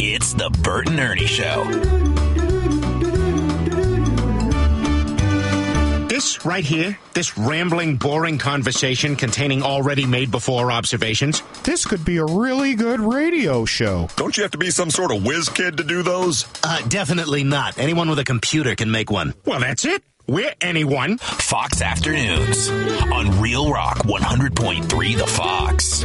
It's the Bert and Ernie Show. This right here, this rambling, boring conversation containing already made-before observations. This could be a really good radio show. Don't you have to be some sort of whiz kid to do those? Definitely not. Anyone with a computer can make one. Well, that's it. We're anyone. Fox Afternoons on Real Rock 100.3 The Fox.